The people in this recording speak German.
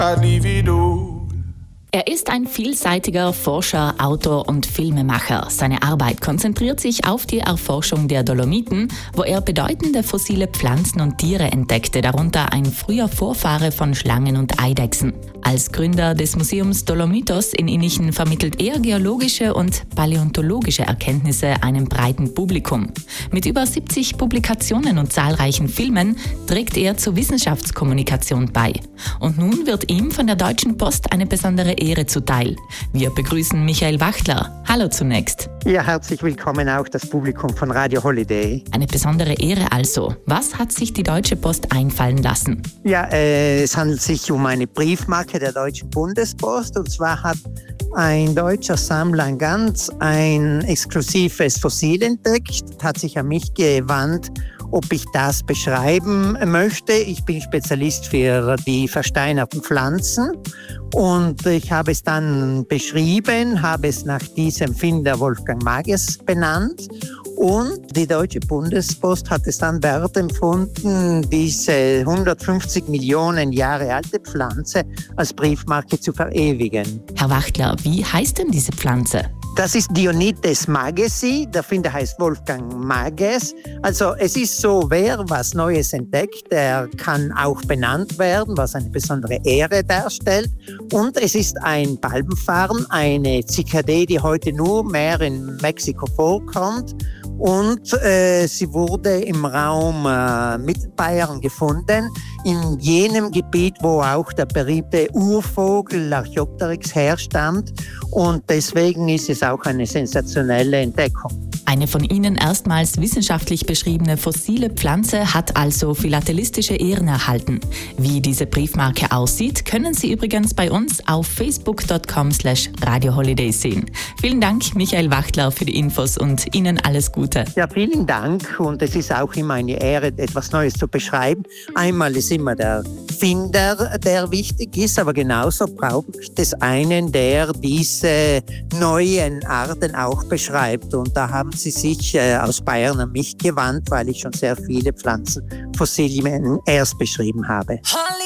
Adivido. Er ist ein vielseitiger Forscher, Autor und Filmemacher. Seine Arbeit konzentriert sich auf die Erforschung der Dolomiten, wo er bedeutende fossile Pflanzen und Tiere entdeckte, darunter ein früher Vorfahre von Schlangen und Eidechsen. Als Gründer des Museums Dolomitos in Innichen vermittelt er geologische und paläontologische Erkenntnisse einem breiten Publikum. Mit über 70 Publikationen und zahlreichen Filmen trägt er zur Wissenschaftskommunikation bei. Und nun wird ihm von der Deutschen Post eine besondere Ehre zuteil. Wir begrüßen Michael Wachtler. Hallo zunächst. Ja, herzlich willkommen auch das Publikum von Radio Holiday. Eine besondere Ehre also. Was hat sich die Deutsche Post einfallen lassen? Ja, es handelt sich um eine Briefmarke der Deutschen Bundespost. Und zwar hat ein deutscher Sammler ein exklusives Fossil entdeckt, hat sich an mich gewandt, ob ich das beschreiben möchte. Ich bin Spezialist für die versteinerten Pflanzen und ich habe es dann beschrieben, habe es nach diesem Finder Wolfgang Mages benannt. Und die Deutsche Bundespost hat es dann wert empfunden, diese 150 Millionen Jahre alte Pflanze als Briefmarke zu verewigen. Herr Wachtler, wie heißt denn diese Pflanze? Das ist Dionytes magesi, der Finder heißt Wolfgang Mages. Also es ist so, wer was Neues entdeckt, der kann auch benannt werden, was eine besondere Ehre darstellt. Und es ist ein Palmenfarn, eine Zikadee, die heute nur mehr in Mexiko vorkommt. Und sie wurde im Raum Mittelbayern gefunden, in jenem Gebiet, wo auch der berühmte Urvogel Archaeopteryx herstammt. Und deswegen ist es auch eine sensationelle Entdeckung. Eine von Ihnen erstmals wissenschaftlich beschriebene fossile Pflanze hat also philatelistische Ehren erhalten. Wie diese Briefmarke aussieht, können Sie übrigens bei uns auf facebook.com/radioholiday sehen. Vielen Dank, Michael Wachtler, für die Infos und Ihnen alles Gute. Ja, vielen Dank und es ist auch immer eine Ehre, etwas Neues zu beschreiben. Einmal ist immer der Finder, der wichtig ist, aber genauso braucht es einen, der diese neuen Arten auch beschreibt. Und da haben Sie sich aus Bayern an mich gewandt, weil ich schon sehr viele Pflanzenfossilien erst beschrieben habe.